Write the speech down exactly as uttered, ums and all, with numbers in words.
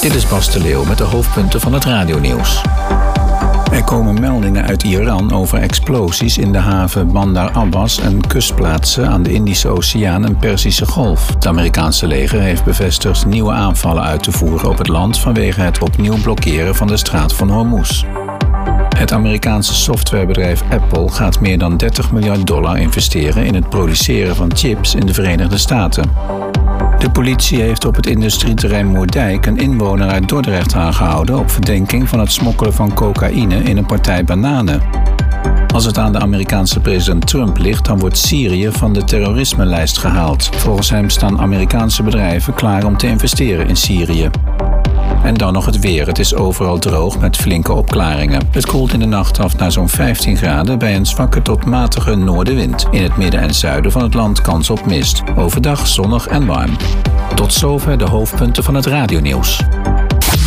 Dit is Bas de Leeuw met de hoofdpunten van het radionieuws. Er komen meldingen uit Iran over explosies in de haven Bandar Abbas en kustplaatsen aan de Indische Oceaan en Perzische Golf. Het Amerikaanse leger heeft bevestigd nieuwe aanvallen uit te voeren op het land vanwege het opnieuw blokkeren van de straat van Hormuz. Het Amerikaanse softwarebedrijf Apple gaat meer dan dertig miljard dollar investeren in het produceren van chips in de Verenigde Staten. De politie heeft op het industrieterrein Moerdijk een inwoner uit Dordrecht aangehouden op verdenking van het smokkelen van cocaïne in een partij bananen. Als het aan de Amerikaanse president Trump ligt, dan wordt Syrië van de terrorisme-lijst gehaald. Volgens hem staan Amerikaanse bedrijven klaar om te investeren in Syrië. En dan nog het weer. Het is overal droog met flinke opklaringen. Het koelt in de nacht af naar zo'n vijftien graden bij een zwakke tot matige noordenwind. In het midden en zuiden van het land kans op mist. Overdag zonnig en warm. Tot zover de hoofdpunten van het radionieuws.